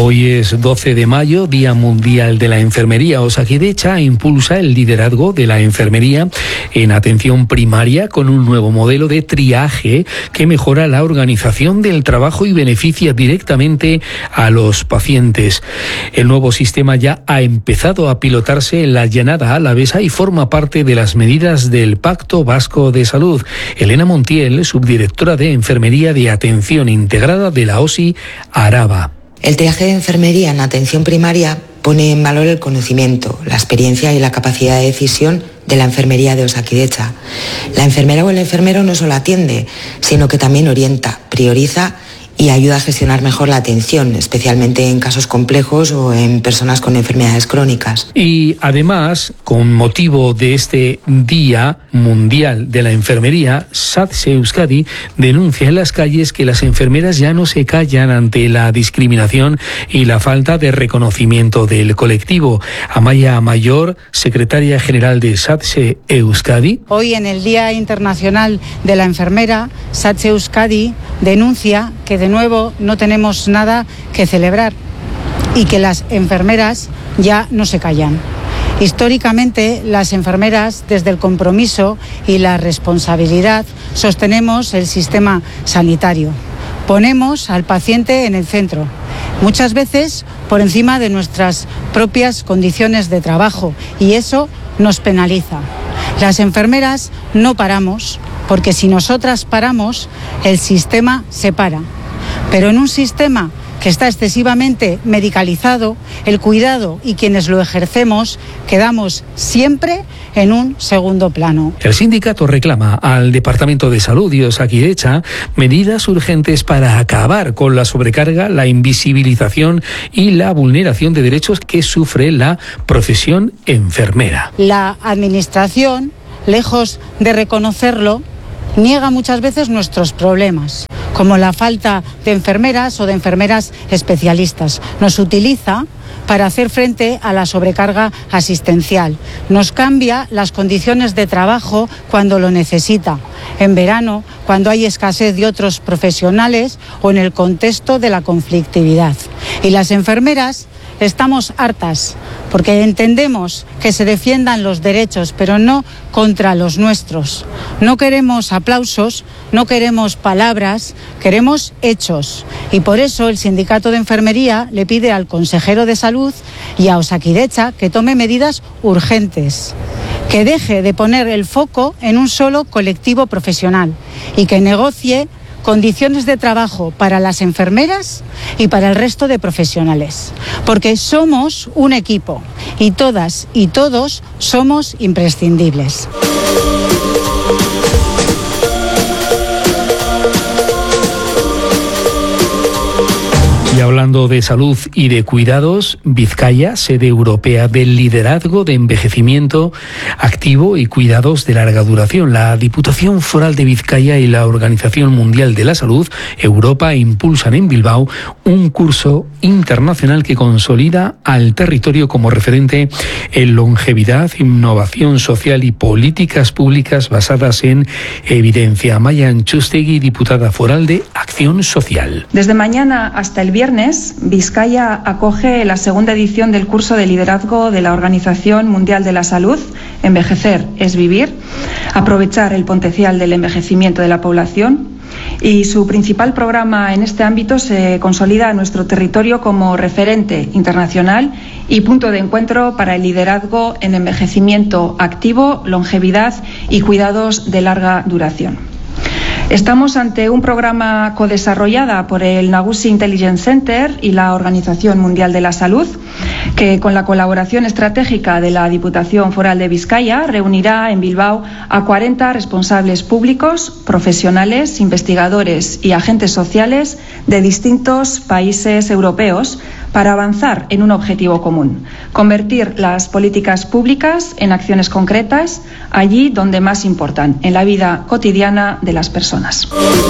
Hoy es 12 de mayo, Día Mundial de la Enfermería. Osakidetza impulsa el liderazgo de la enfermería en atención primaria con un nuevo modelo de triaje que mejora la organización del trabajo y beneficia directamente a los pacientes. El nuevo sistema ya ha empezado a pilotarse en la Llanada Alavesa y forma parte de las medidas del Pacto Vasco de Salud. Elena Montiel, subdirectora de Enfermería de Atención Integrada de la OSI Araba. El triaje de enfermería en atención primaria pone en valor el conocimiento, la experiencia y la capacidad de decisión de la enfermería de Osakidetza. La enfermera o el enfermero no solo atiende, sino que también orienta, prioriza y ayuda a gestionar mejor la atención, especialmente en casos complejos o en personas con enfermedades crónicas. Y además, con motivo de este Día Mundial de la Enfermería, SATSE Euskadi denuncia en las calles que las enfermeras ya no se callan ante la discriminación y la falta de reconocimiento del colectivo. Amaya Mayor, secretaria general de SATSE Euskadi. Hoy, en el Día Internacional de la Enfermera, SATSE Euskadi denuncia que de nuevo no tenemos nada que celebrar y que las enfermeras ya no se callan. Históricamente, las enfermeras, desde el compromiso y la responsabilidad, sostenemos el sistema sanitario. Ponemos al paciente en el centro, muchas veces por encima de nuestras propias condiciones de trabajo, y eso nos penaliza. Las enfermeras no paramos, porque si nosotras paramos, el sistema se para. Pero en un sistema que está excesivamente medicalizado, el cuidado y quienes lo ejercemos quedamos siempre en un segundo plano. El sindicato reclama al Departamento de Salud y Osakidetza medidas urgentes para acabar con la sobrecarga, la invisibilización y la vulneración de derechos que sufre la profesión enfermera. La administración, lejos de reconocerlo, niega muchas veces nuestros problemas, como la falta de enfermeras o de enfermeras especialistas. Nos utiliza para hacer frente a la sobrecarga asistencial. Nos cambia las condiciones de trabajo cuando lo necesita. En verano, cuando hay escasez de otros profesionales o en el contexto de la conflictividad. Y las enfermeras estamos hartas, porque entendemos que se defiendan los derechos, pero no contra los nuestros. No queremos aplausos, no queremos palabras, queremos hechos. Y por eso el Sindicato de Enfermería le pide al consejero de Salud y a Osakidetza que tome medidas urgentes, que deje de poner el foco en un solo colectivo profesional y que negocie condiciones de trabajo para las enfermeras y para el resto de profesionales, porque somos un equipo y todas y todos somos imprescindibles. Y hablando de salud y de cuidados, Vizcaya, sede europea del liderazgo de envejecimiento activo y cuidados de larga duración. La Diputación Foral de Vizcaya y la Organización Mundial de la Salud, Europa, impulsan en Bilbao un curso internacional que consolida al territorio como referente en longevidad, innovación social y políticas públicas basadas en evidencia. Maya Antxustegui, diputada foral de Acción Social. Desde mañana hasta el viernes, Vizcaya acoge la segunda edición del curso de liderazgo de la Organización Mundial de la Salud, Envejecer es Vivir, aprovechar el potencial del envejecimiento de la población, y su principal programa en este ámbito se consolida en nuestro territorio como referente internacional y punto de encuentro para el liderazgo en envejecimiento activo, longevidad y cuidados de larga duración. Estamos ante un programa codesarrollada por el Nagusi Intelligence Center y la Organización Mundial de la Salud, que con la colaboración estratégica de la Diputación Foral de Vizcaya reunirá en Bilbao a 40 responsables públicos, profesionales, investigadores y agentes sociales de distintos países europeos para avanzar en un objetivo común: convertir las políticas públicas en acciones concretas allí donde más importan, en la vida cotidiana de las personas.